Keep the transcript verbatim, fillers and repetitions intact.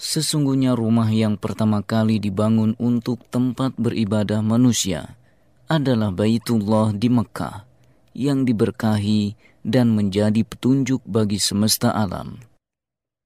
Sesungguhnya rumah yang pertama kali dibangun untuk tempat beribadah manusia adalah Baitullah di Mekah, yang diberkahi dan menjadi petunjuk bagi semesta alam.